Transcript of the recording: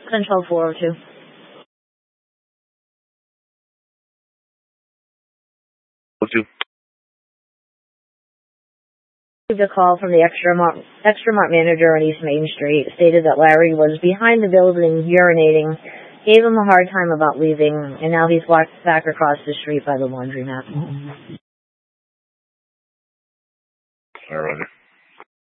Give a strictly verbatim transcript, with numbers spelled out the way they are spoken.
Control four oh two. two. Received a call from the Extra Mart, Extra Mart manager on East Main Street. Stated that Larry was behind the building urinating, gave him a hard time about leaving, and now he's walked back across the street by the laundromat. All right.